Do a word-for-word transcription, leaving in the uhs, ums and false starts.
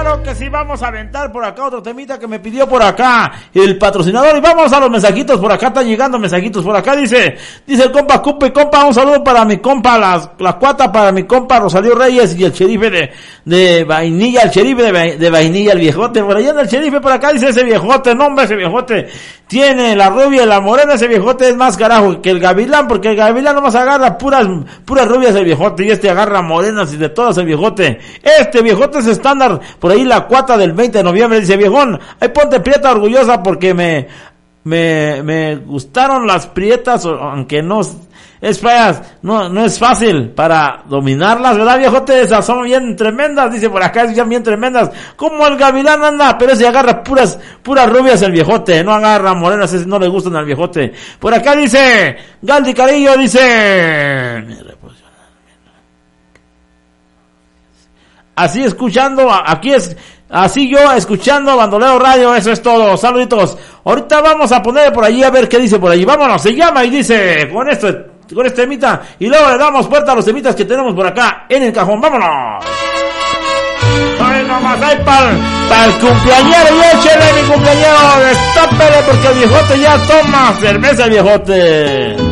Claro que sí, vamos a aventar por acá otro temita que me pidió por acá el patrocinador. Y vamos a los mensajitos, por acá están llegando mensajitos. Por acá dice, dice el compa Cupe, compa, un saludo para mi compa, las, las cuatas para mi compa Rosalío Reyes y el sherife de, de vainilla, el sherife de, de vainilla, el viejote. Por allá anda el sherife, por acá dice ese viejote, no hombre, ese viejote tiene la rubia y la morena, ese viejote es más carajo que el gavilán, porque el gavilán nomás agarra puras, puras rubias el viejote, y este agarra morenas y de todas el viejote. Este viejote es estándar. Por ahí la cuata del veinte de noviembre dice, viejón, ahí ponte prieta orgullosa porque me, me, me gustaron las prietas, aunque no es feas, no, no es fácil para dominarlas, ¿verdad, viejote? Esas son bien tremendas, dice por acá, son bien tremendas. Como el gavilán anda, pero ese agarra puras, puras rubias el viejote, no agarra morenas, ese no le gustan al viejote. Por acá dice, Galdi Carillo dice, así escuchando, aquí es, así yo escuchando Bandolero Radio, eso es todo, saluditos. Ahorita vamos a poner por allí a ver qué dice por allí, vámonos, se llama y dice, con esto, con este temita, y luego le damos puerta a los temitas que tenemos por acá en el cajón, vámonos. Ay, nomás, hay para pa el cumpleañero, y échele mi cumpleañero, destápele porque el viejote ya toma cerveza el viejote.